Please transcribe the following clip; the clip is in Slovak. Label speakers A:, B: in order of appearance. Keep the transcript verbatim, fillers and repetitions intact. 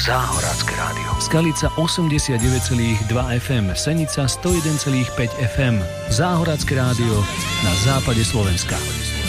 A: Záhorácké rádio.
B: Skalica osemdesiatdeväť celá dva ef em, Senica sto jeden celá päť ef em. Záhorácké rádio na západe Slovenska.